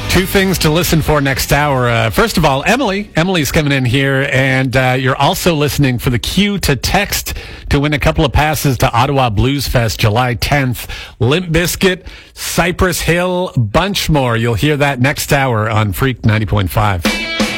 Two things to listen for next hour. First of all, Emily's coming in here, and you're also listening for the cue to text to win a couple of passes to Ottawa Blues Fest July 10th. Limp Bizkit, Cypress Hill, bunch more. You'll hear that next hour on Freak 90.5.